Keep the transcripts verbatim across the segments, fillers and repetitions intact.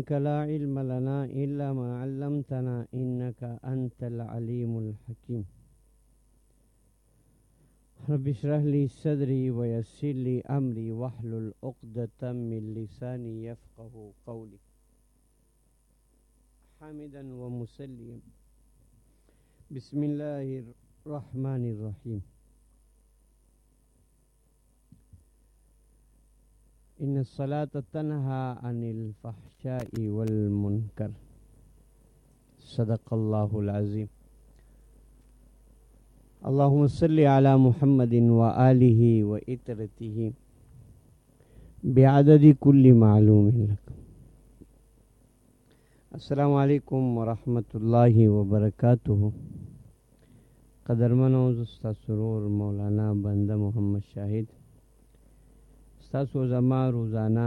سبحانك لا علم لنا إلا ما علمتنا إنك أنت العليم الحكيم رب اشرح لي صدري ويسر لي أمري واحلل عقدة من لساني يفقه قولي حامدا ومسليا بسم الله الرحمن الرحيم إن الصلاة تنهى عن الفحشاء والمنكر صدق الله العظيم اللهم صل على محمد وآله وإترته بعدد كل معلوم لك. السلام علیکم ورحمة الله وبرکاتہ. قدرمنو زستا سرور مولانا بندہ محمد شاہد ستاسو زما روزانه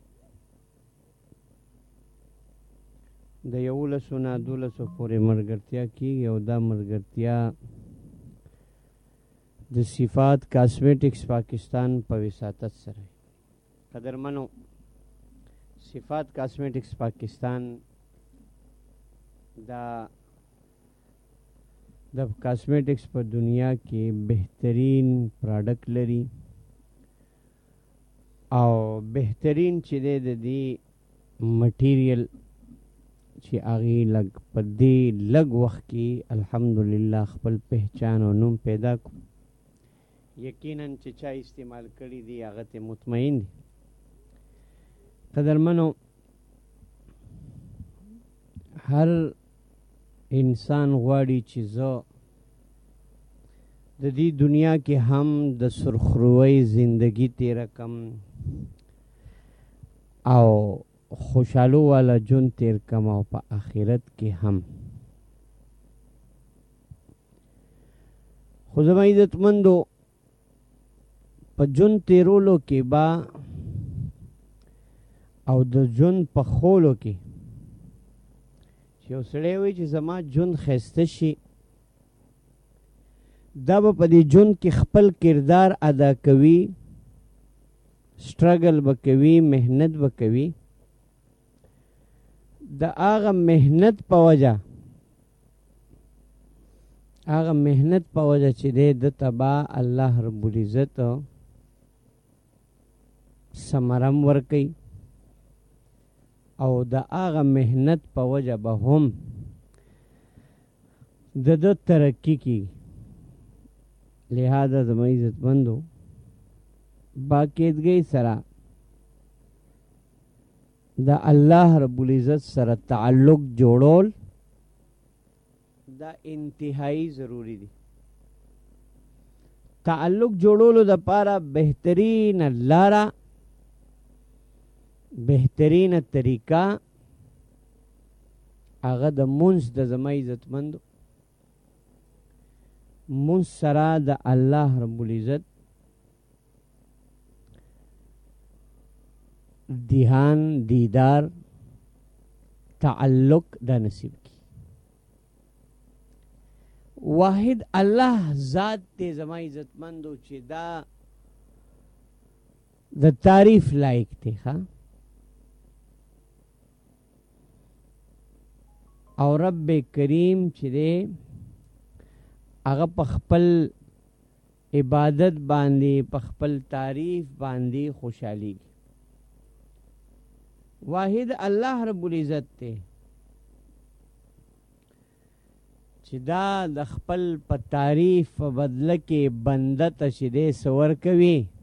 د یولسو نه دولسو پورې ملګرتیا کېږي او دا ملګرتیا د صفات کاسمیټکس پاکستان په وساطت سره. قدرمنو صفات کاسمیټکس پاکستان دا د کاسمیټکس په دنیا کې بهترین پروډکټ لري او بهترین چې دی د دې مټیریل چې هغې لږ په دې لږ وخت کې الحمدلله خپل پہچان او نوم پیدا کړو. یقینا چې چا استعمال کړي دي هغه ته مطمئن دي. قدرمنو هر انسان غواړي چې زه د دې دنیا کې هم د سرخروۍ زندگی تیره کم او خوشحالو والا جون تیر کم او په آخرت کې هم. خو زما عزتمندو په جون تیرولو کې با او د جون په خولو کې چې یو سړی وایي چې زما جون ښایسته شي دا به په دې جون کې خپل کردار ادا کوي، سټرګل به کوي، محنت به کوي. د هغه محنت په وجه هغه محنت په وجه چې دی د تبا الله رب العزت ثمرم ورکوي او د هغه محنت په وجه به هم د ده ترقي کیږي. لہذا زما عزتمندو باقاعدګۍ سره د الله رب العزت سره تعلق جوړول دا انتهایی ضروری دی. تعلق جوړولو د پاره بهترین لاره بهترین طریقه هغه د مونځ د زما عزتمندو مونځ سره د الله رب العزت دیهان دیدار تعلق دا نصیب کی. واحد الله ذات تے زما عزتمندو چې دا د تعریف لایق تے ها او رب کریم چې دے هغه په خپل عبادت باندې په خپل تعریف باندې خوشحالي. واحد الله رب العزت ته چې دا د خپل په تعریف په بدله کې بنده ته چې دی سور کوي